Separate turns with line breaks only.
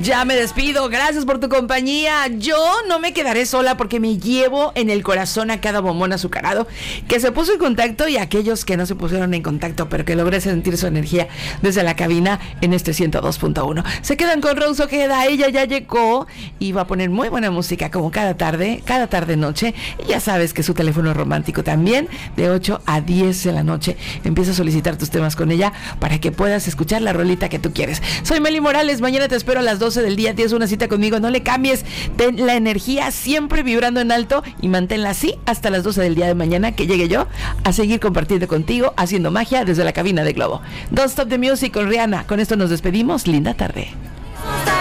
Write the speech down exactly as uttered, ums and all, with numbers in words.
Ya me despido, gracias por tu compañía. Yo no me quedaré sola porque me llevo en el corazón a cada bombón azucarado que se puso en contacto y a aquellos que no se pusieron en contacto, pero que logré sentir su energía desde la cabina en este ciento dos punto uno. Se quedan con Rose Ojeda, ella ya llegó y va a poner muy buena música como cada tarde, cada tarde noche. Y ya sabes que su teléfono romántico también, de ocho a diez de la noche. Empieza a solicitar tus temas con ella para que puedas escuchar la rolita que tú quieres. Soy Meli Morales, mañana te espero a las doce del día, tienes una cita conmigo, no le cambies, ten la energía siempre vibrando en alto y manténla así hasta las doce del día de mañana, que llegue yo a seguir compartiendo contigo, haciendo magia desde la cabina de Globo. Don't Stop the Music con Rihanna. Con esto nos despedimos, linda tarde.